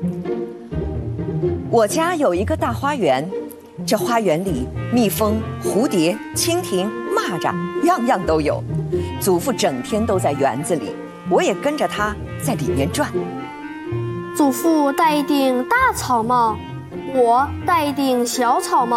我家有一个大花园，这花园里蜜蜂、蝴蝶、蜻蜓、蚂蚱，样样都有。祖父整天都在园子里，我也跟着他在里面转。 祖父戴一顶大草帽，我戴一顶小草帽。